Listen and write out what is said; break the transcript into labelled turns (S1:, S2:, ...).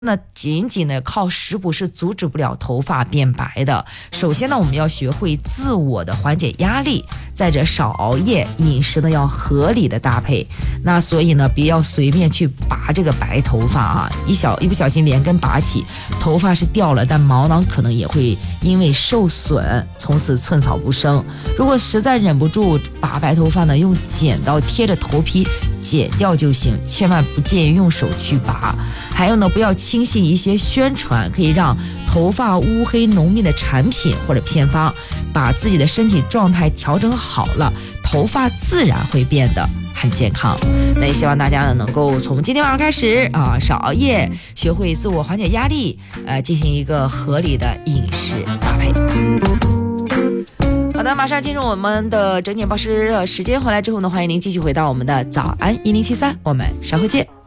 S1: 那仅仅的靠食补是阻止不了头发变白的。首先呢，我们要学会自我的缓解压力，再者少熬夜，饮食呢要合理的搭配。那所以呢，不要随便去拔这个白头发啊，一不小心连根拔起，头发是掉了，但毛囊可能也会因为受损，从此寸草不生。如果实在忍不住拔白头发呢，用剪刀贴着头皮剪掉就行，千万不建议用手去拔。还有呢，不要轻信一些宣传可以让头发乌黑浓密的产品或者偏方，把自己的身体状态调整好了，头发自然会变得很健康。那也希望大家呢能够从今天晚上开始少熬夜，学会自我缓解压力，进行一个合理的饮食搭配。好的，马上进入我们的整点报时的时间，回来之后呢，欢迎您继续回到我们的早安1073，我们稍后见。